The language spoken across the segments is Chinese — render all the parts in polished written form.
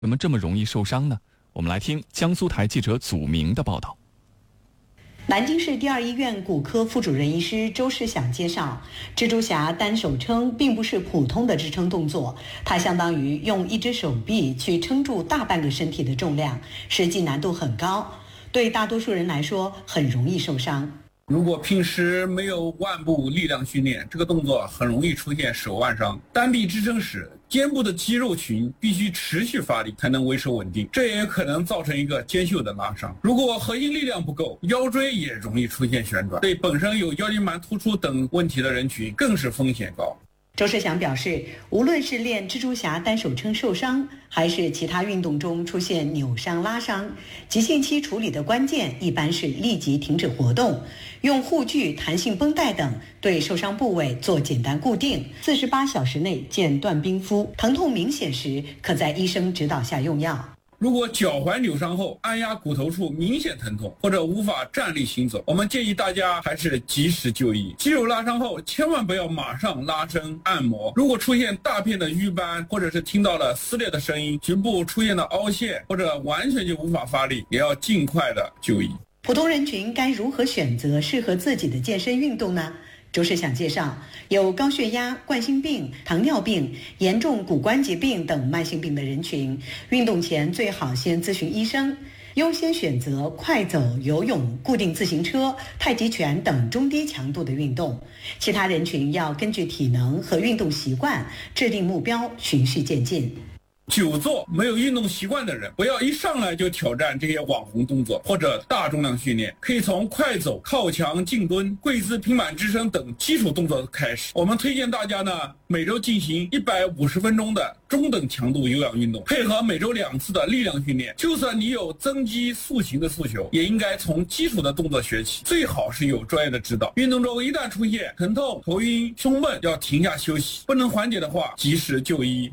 怎么这么容易受伤呢？我们来听江苏台记者祖明的报道。 南京市第二医院骨科副主任医师周世祥介绍，蜘蛛侠单手撑并不是普通的支撑动作，它相当于用一只手臂去撑住大半个身体的重量，实际难度很高，对大多数人来说很容易受伤。 如果平时没有腕部力量训练，这个动作很容易出现手腕伤。单臂支撑时，肩部的肌肉群必须持续发力才能维持稳定，这也可能造成一个肩袖的拉伤。如果核心力量不够，腰椎也容易出现旋转，对本身有腰间盘突出等问题的人群更是风险高。 周世祥表示，无论是练蜘蛛侠单手撑受伤，还是其他运动中出现扭伤拉伤，急性期处理的关键一般是立即停止活动，用护具、弹性绷带等对受伤部位做简单固定，48小时内见断冰敷，疼痛明显时可在医生指导下用药。 如果脚踝扭伤后按压骨头处明显疼痛或者无法站立行走，我们建议大家还是及时就医。肌肉拉伤后千万不要马上拉伸按摩，如果出现大片的瘀斑，或者是听到了撕裂的声音，局部出现了凹陷，或者完全就无法发力，也要尽快的就医。 普通人群该如何选择适合自己的健身运动呢？周世祥介绍，有高血压、冠心病、糖尿病、严重骨关节病等慢性病的人群，运动前最好先咨询医生，优先选择快走、游泳、固定自行车、太极拳等中低强度的运动。其他人群要根据体能和运动习惯制定目标，循序渐进。 久坐没有运动习惯的人，不要一上来就挑战这些网红动作或者大重量训练，可以从快走、靠墙、静蹲、跪姿平板支撑等基础动作开始。我们推荐大家呢，每周进行150分钟的中等强度有氧运动，配合每周2次的力量训练。就算你有增肌塑形的诉求，也应该从基础的动作学起，最好是有专业的指导。运动中一旦出现疼痛、头晕、胸闷，要停下休息，不能缓解的话，及时就医。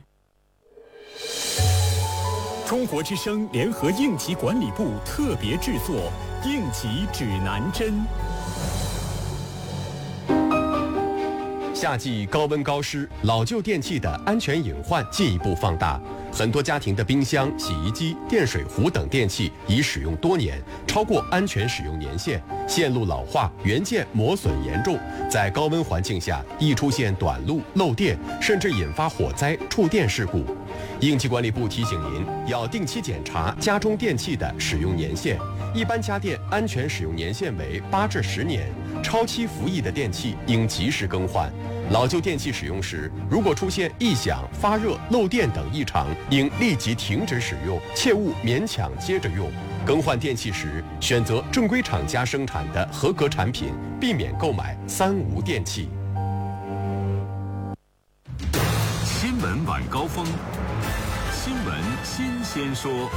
中国之声联合应急管理部特别制作《应急指南针》。 夏季高温高湿，老旧电器的安全隐患进一步放大。很多家庭的冰箱、洗衣机、电水壶等电器已使用多年，超过安全使用年限，线路老化，元件磨损严重，在高温环境下易出现短路、漏电，甚至引发火灾、触电事故。应急管理部提醒您，要定期检查家中电器的使用年限。一般家电安全使用年限为8至10年，超期服役的电器应及时更换。老旧电器使用时，如果出现异响、发热、漏电等异常，应立即停止使用，切勿勉强接着用。更换电器时，选择正规厂家生产的合格产品，避免购买三无电器。 新闻晚高峰，新闻新鲜说。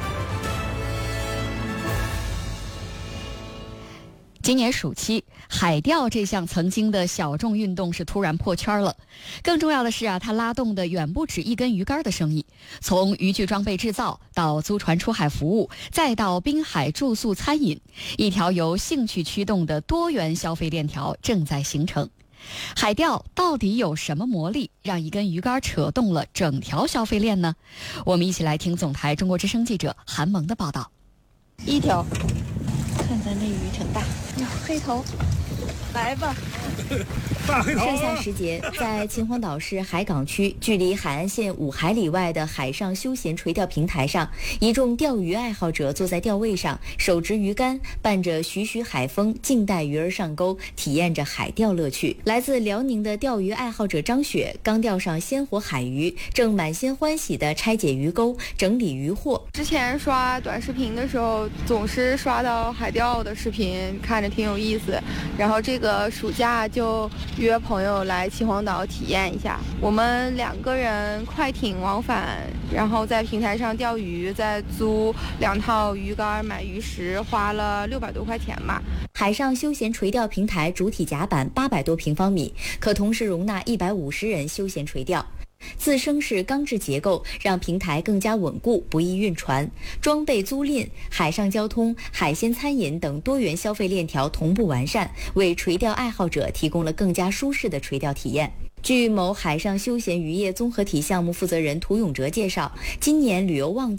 今年暑期，海钓这项曾经的小众运动是突然破圈了。更重要的是它拉动的远不止一根鱼竿的生意。从渔具装备制造到租船出海服务，再到滨海住宿餐饮，一条由兴趣驱动的多元消费链条正在形成。海钓到底有什么魔力，让一根鱼竿扯动了整条消费链呢？我们一起来听总台中国之声记者韩萌的报道。 一条，看咱这鱼挺大。黑头，来吧！ 大黑头。盛夏时节，在秦皇岛市海港区，距离海岸线5海里外的海上休闲垂钓平台上，一众钓鱼爱好者坐在钓位上，手执鱼竿，伴着徐徐海风，静待鱼儿上钩，体验着海钓乐趣。来自辽宁的钓鱼爱好者张雪刚钓上鲜活海鱼，正满心欢喜地拆解鱼钩，整理鱼货。 之前刷短视频的时候，总是刷到海钓的视频，看着挺有意思，然后这个暑假就约朋友来秦皇岛体验一下。我们2个人快艇往返，然后在平台上钓鱼，再租2套鱼竿、买鱼食，花了600多块钱吧。 海上休闲垂钓平台主体甲板800多平方米，可同时容纳150人休闲垂钓。自升式钢制结构让平台更加稳固，不易运船。装备租赁、海上交通、海鲜餐饮等多元消费链条同步完善，为垂钓爱好者提供了更加舒适的垂钓体验。 据某海上休闲渔业综合体项目负责人涂永哲介绍，今年旅游旺季